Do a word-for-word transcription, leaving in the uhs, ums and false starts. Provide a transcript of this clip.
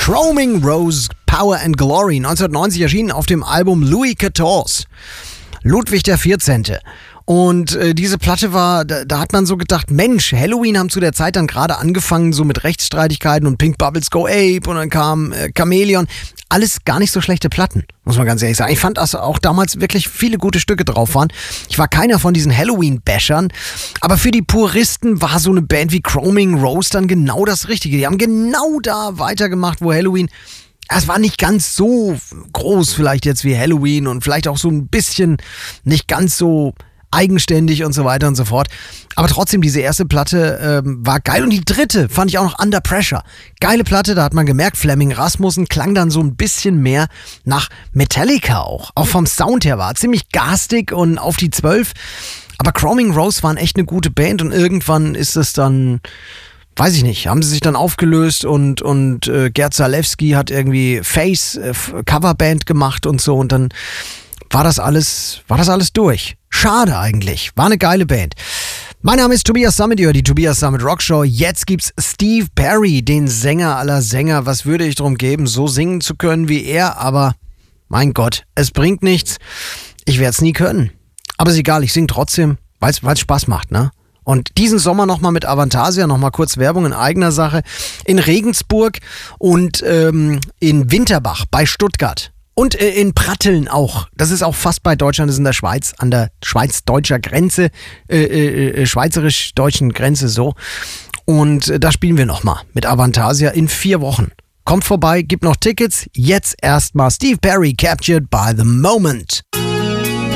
Chroming Rose, Power and Glory, neunzehnhundertneunzig erschienen auf dem Album Louis vierzehn. Ludwig der vierzehnte. Und äh, diese Platte war, da, da hat man so gedacht, Mensch, Halloween haben zu der Zeit dann gerade angefangen, so mit Rechtsstreitigkeiten und Pink Bubbles Go Ape und dann kam äh, Chameleon. Alles gar nicht so schlechte Platten, muss man ganz ehrlich sagen. Ich fand, dass auch damals wirklich viele gute Stücke drauf waren. Ich war keiner von diesen Halloween-Bashern, aber für die Puristen war so eine Band wie Chroming Rose dann genau das Richtige. Die haben genau da weitergemacht, wo Halloween... Es war nicht ganz so groß vielleicht jetzt wie Halloween und vielleicht auch so ein bisschen nicht ganz so eigenständig und so weiter und so fort. Aber trotzdem, diese erste Platte ähm, war geil. Und die dritte fand ich auch noch Under Pressure. Geile Platte, da hat man gemerkt, Flemming Rasmussen klang dann so ein bisschen mehr nach Metallica auch. Auch vom Sound her war ziemlich garstig und auf die zwölf. Aber Chroming Rose waren echt eine gute Band und irgendwann ist es dann... Weiß ich nicht, haben sie sich dann aufgelöst und, und äh, Gerd Zalewski hat irgendwie Face äh, Coverband gemacht und so und dann war das alles, war das alles durch. Schade eigentlich, war eine geile Band. Mein Name ist Tobias Sammet, ihr hört die Tobias Sammet Rockshow. Jetzt gibt's Steve Perry, den Sänger aller Sänger. Was würde ich drum geben, so singen zu können wie er, aber mein Gott, es bringt nichts. Ich werde es nie können. Aber ist egal, ich singe trotzdem, weil es Spaß macht, ne? Und diesen Sommer nochmal mit Avantasia, nochmal kurz Werbung in eigener Sache, in Regensburg und ähm, in Winterbach bei Stuttgart und äh, in Pratteln auch. Das ist auch fast bei Deutschland, das ist in der Schweiz, an der schweiz-deutscher Grenze, äh, äh, schweizerisch-deutschen Grenze so. Und äh, da spielen wir nochmal mit Avantasia in vier Wochen. Kommt vorbei, gibt noch Tickets. Jetzt erstmal Steve Perry, Captured by the Moment.